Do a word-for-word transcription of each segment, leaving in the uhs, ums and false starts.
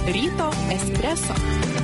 Ryto espreso.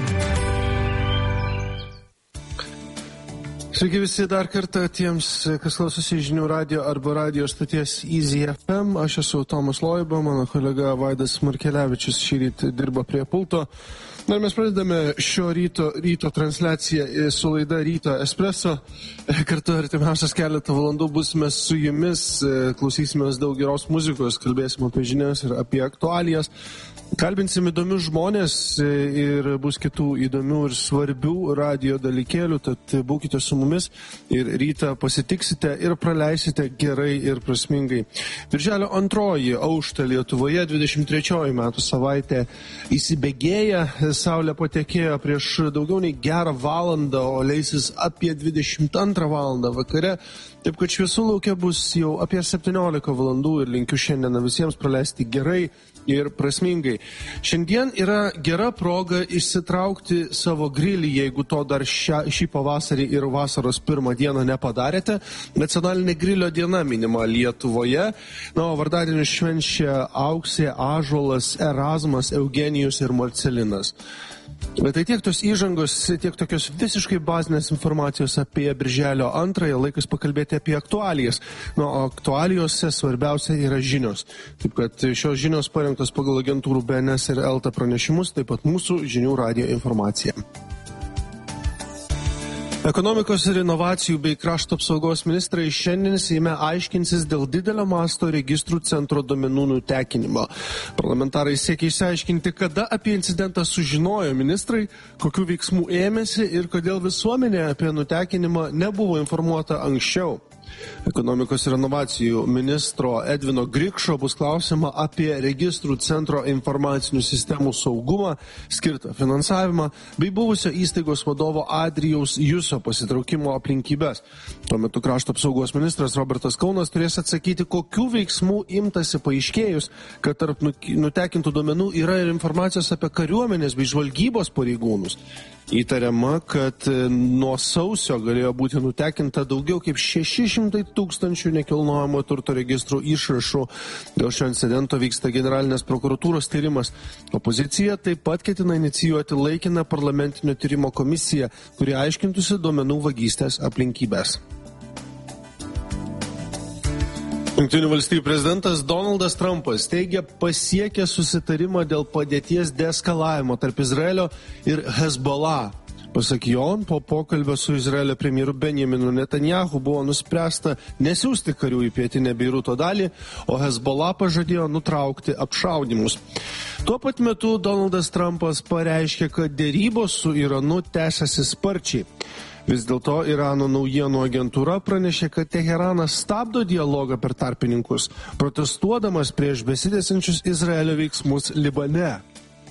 Sveiki visi dar kartą tiems, kas klausosi žinių radio arba radio stoties Easy F M. Aš esu Tomas Loiba, mano kolega Vaidas Markelevičius šį rytą dirba prie pulto. Ir mes pradedame šio ryto, ryto transliaciją su laida Ryto espreso. Kartu artimiausias keletą valandų busime su jumis, klausysimės daug geros muzikos, kalbėsime apie žinias ir apie aktualijas. Kalbinsim įdomius žmonės ir bus kitų įdomių ir svarbių radio dalykėlių, tad būkite su mumis ir rytą pasitiksite ir praleisite gerai ir prasmingai. Birželio antroji aušta Lietuvoje, dvidešimt trečioji metų savaitė įsibėgėja, saulė patekėjo prieš daugiau nei gerą valandą, o leisis apie dvidešimt antrą valandą vakare. Taip kad šviesų laukia bus jau apie septyniolika valandų ir linkiu šiandieną visiems praleisti gerai ir prasmingai. Šiandien yra gera proga išsitraukti savo grilį, jeigu to dar šią, šį pavasarį ir vasaros pirmą dieną nepadarėte. Nacionalinė grilio diena minima Lietuvoje. Na, o vardadienius švenčia Auksė, Ąžuolas, Erazmas, Eugenijus ir Marcelinas. Bet tai tiek tos įžangos, tiek tokios visiškai bazinės informacijos apie Birželio antrąją, laikas pakalbėti apie aktualijas. Nu, o aktualijose svarbiausia yra žinios. Taip kad šios žinios parengtos pagal agentūrų B N S ir Elta pranešimus, taip pat mūsų žinių radio informacija. Ekonomikos ir inovacijų bei krašto apsaugos ministrai šiandien Seime aiškinsis dėl didelio masto registrų centro duomenų nutekinimo. Parlamentarai siekia išsiaiškinti, kada apie incidentą sužinojo ministrai, kokių veiksmų ėmėsi ir kodėl visuomenė apie nutekinimą nebuvo informuota anksčiau. Ekonomikos ir inovacijų ministro Edvino Grikšo bus klausima apie registrų centro informacinių sistemų saugumą, skirtą finansavimą, bei buvusio įstaigos vadovo Adrijaus Juso pasitraukimo aplinkybės. Tuo metu krašto apsaugos ministras Robertas Kaunas turės atsakyti, kokių veiksmų imtasi paaiškėjus, kad tarp nutekintų duomenų yra ir informacijos apie kariuomenės bei žvalgybos pareigūnus. Įtariama, kad nuo sausio galėjo būti nutekinta daugiau kaip šeši šimtai tūkstančių nekilnojamo turto registrų išrašų. Dėl šio incidento vyksta generalinės prokuratūros tyrimas. Opozicija taip pat ketina inicijuoti laikiną parlamentinio tyrimo komisiją, kuri aiškintųsi duomenų vagystės aplinkybės. Jungtinių valstijų prezidentas Donaldas Trumpas teigia pasiekė susitarimą dėl padėties deeskalavimo tarp Izraelio ir Hezbollah. Pasak jo, po pokalbio su Izraelio premjeru Benjaminu Netanjahu buvo nuspręsta nesiųsti karių į pietinę Beiruto dalį, o Hezbollah pažadėjo nutraukti apšaudymus. Tuo pat metu Donaldas Trumpas pareiškė, kad dėrybos su Iranu tęsiasi sparčiai. Vis dėlto Irano naujienų agentūra pranešė, kad Teheranas stabdo dialogą per tarpininkus, protestuodamas prieš besitęsiančius Izraelio veiksmus Libane.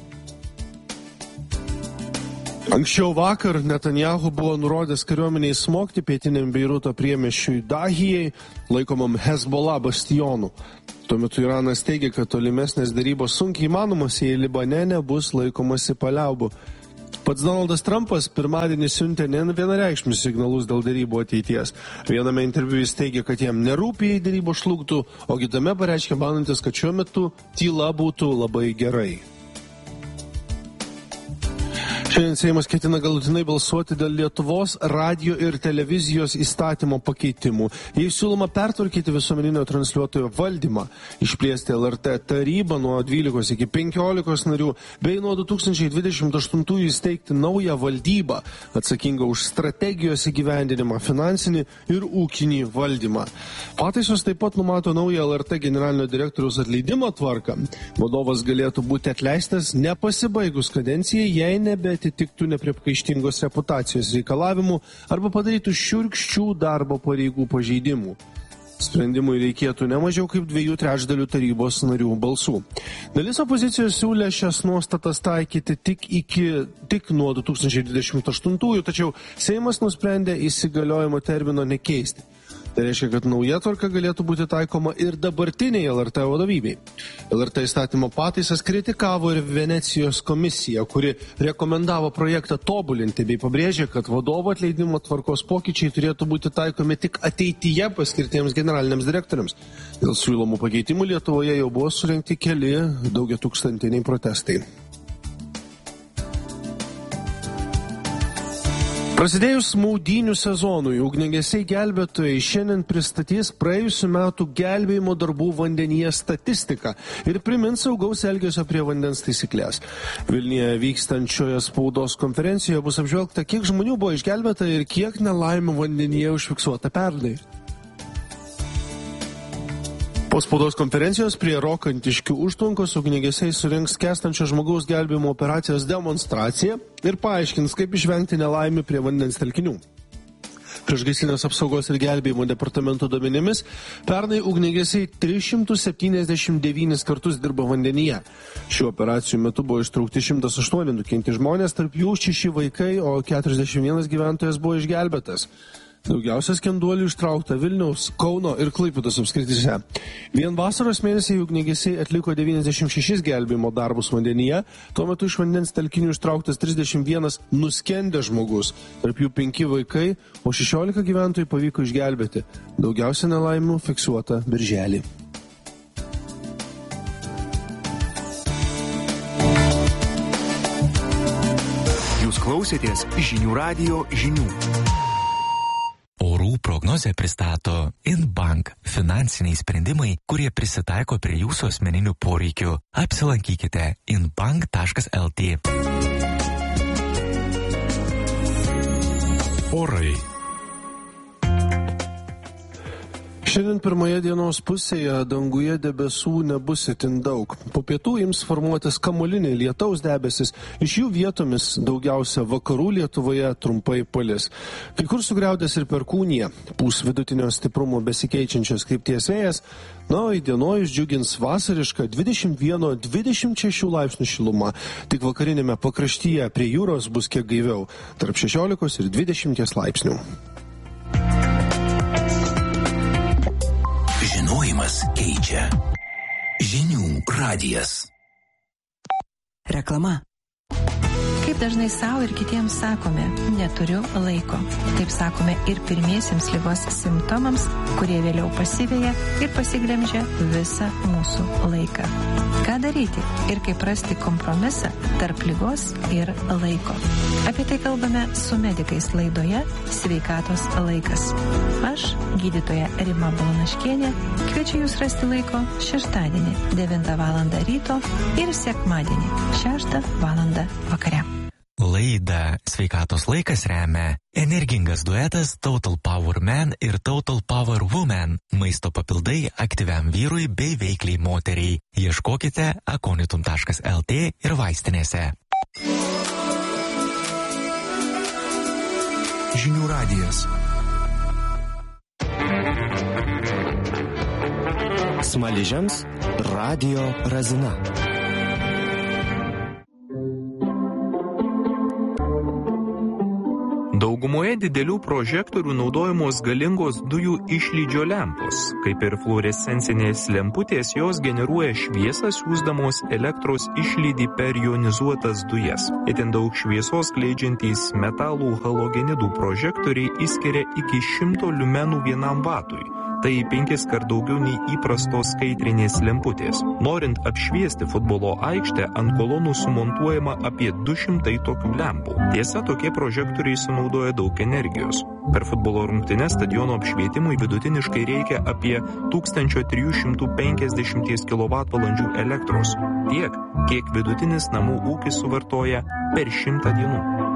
Anksčiau vakar Netanjahu buvo nurodęs kariuomeniai smogti pietiniam Beiruto priemiesčiui Dahijai, laikomam Hezbollah bastionu. Tuo metu Iranas teigia, kad tolimesnės darybos sunkiai įmanomas, jei Libane nebus laikomasi paliaubų. Pats Donaldas Trumpas pirmadienį siuntė nevienareikšmius signalus dėl darybų ateities. Viename interviu jis teigia, kad jam nerūpi, jei darybos žlugtų, o kitame pareiškė manantis, kad šiuo metu tyla būtų labai gerai. Šiandien Seimas ketina galutinai balsuoti dėl Lietuvos radio ir televizijos įstatymo pakeitimų. Jei siūloma pertvarkyti visuomeninio transliuotojo valdymą, išplėsti L R T tarybą nuo dvylikos iki penkiolikos narių, bei nuo du tūkstančiai dvidešimt aštuntųjų įsteigti naują valdybą, atsakingą už strategijos įgyvendinimą, finansinį ir ūkinį valdymą. Pataisos taip pat numato naują L R T generalinio direktoriaus atleidimo tvarką. Vadovas galėtų būti atleistas nepasibaigus kadencijai, jei nebe atitiktų nepriekaištingos reputacijos reikalavimų arba padarytų šiurkščių darbo pareigų pažeidimų. Sprendimui reikėtų ne mažiau kaip dviejų trečdalių tarybos narių balsų. Dalis opozicijos siūlė šias nuostatas taikyti tik, iki, tik nuo du tūkstančiai dvidešimt aštuntųjų, tačiau Seimas nusprendė įsigaliojimo termino nekeisti. Tai reiškia, kad nauja tvarka galėtų būti taikoma ir dabartiniai L R T vadovybei. L R T įstatymo pataisas kritikavo ir Venecijos komisija, kuri rekomendavo projektą tobulinti bei pabrėžė, kad vadovo atleidimo tvarkos pokyčiai turėtų būti taikomi tik ateityje paskirtiems generaliniams direktoriams. Dėl siūlomų pakeitimų Lietuvoje jau buvo surengti keli daugiatūkstantiniai protestai. Prasidėjus maudynių sezonui, ugniagesiai gelbėtojai šiandien pristatys praėjusių metų gelbėjimo darbų vandenyje statistiką ir primins saugaus elgesio prie vandens taisyklės. Vilniuje vykstančioje spaudos konferencijoje bus apžvelgta, kiek žmonių buvo išgelbėta ir kiek nelaimių vandenyje užfiksuota pernai. Po spaudos konferencijos prie Rokantiškių užtvankos ugniagesiai surinks skęstančio žmogaus gelbėjimo operacijos demonstraciją ir paaiškins, kaip išvengti nelaimių prie vandens telkinių. Priešgaisrinės apsaugos ir gelbėjimo departamento duomenimis pernai ugniagesiai tris šimtus septyniasdešimt devynis kartus dirbo vandenyje. Šių operacijų metu buvo ištraukti šimtas aštuoni nukentė žmonės, tarp jų šeši vaikai, o keturiasdešimt vienas gyventojas buvo išgelbėtas. Daugiausia skenduolių ištraukta Vilniaus, Kauno ir Klaipėdos apskrityse. Vien vasaros mėnesiai ugniagesiai atliko devyniasdešimt šešis gelbėjimo darbus vandenyje, tuo metu iš vandens telkinių ištrauktas trisdešimt vienas nuskendęs žmogus, tarp jų penki vaikai, o šešiolika gyventojų pavyko išgelbėti. Daugiausia nelaimių fiksuota birželį. Jūs klausėtės žinių radijo žinių. Orų prognozę pristato Inbank – finansiniai sprendimai, kurie prisitaiko prie jūsų asmeninių poreikių. Apsilankykite inbank taškas lt. Orai. Šiandien pirmoje dienos pusėje danguje debesų nebus itin daug. Po pietų ims formuotis kamuoliniai lietaus debesis, iš jų vietomis daugiausia vakarų Lietuvoje trumpai palis. Kai kur sugriaudės ir perkūnija, pūs vidutinio stiprumo besikeičiančios krypties vėjas, na, o įdienojus džiugins vasarišką dvidešimt vieną dvidešimt šešių laipsnių šilumą. Tik vakarinėme pakraštyje prie jūros bus kiek gaiviau, tarp šešiolikos ir dvidešimties laipsnių. Žinojimas keičia. Žinių radijas. Reklama. Kaip dažnai savo ir kitiems sakome, neturiu laiko. Taip sakome ir pirmiesiems ligos simptomams, kurie vėliau pasiveja ir pasiglemžia visą mūsų laiką. Ką daryti ir kaip rasti kompromisą tarp ligos ir laiko? Apie tai kalbame su medikais laidoje Sveikatos laikas. Aš, gydytoja Rima Balanaškienė, kviečiu jūs rasti laiko šeštadienį devintą valandą ryto ir sekmadienį šeštą valandą vakare. Laidą Sveikatos laikas remia energingas duetas Total Power Man ir Total Power Woman. Maisto papildai aktyviam vyrui bei veikliai moteriai. Ieškokite akonitum taškas lt ir vaistinėse. Žinių radijas. Smaližiams Radio Razina. Daugumoje didelių prožektorių naudojamos galingos dujų išlydžio lempos. Kaip ir fluorescencinės lemputės, jos generuoja šviesą, siųsdamos elektros išlydį per jonizuotas dujas. Itin daug šviesos skleidžiantys metalų halogenidų prožektoriai išskiria iki šimto liumenų vienam vatui. Tai penkis kart daugiau nei įprastos skaitrinės lemputės. Norint apšviesti futbolo aikštę, ant kolonų sumontuojama apie du šimtai tokių lempų. Tiesa, tokie prožektoriai sunaudoja daug energijos. Per futbolo rungtynes stadiono apšvietimui vidutiniškai reikia apie tūkstantis trys šimtai penkiasdešimt kilovatvalandžių elektros. Tiek, kiek vidutinis namų ūkis suvartoja per šimtą dienų.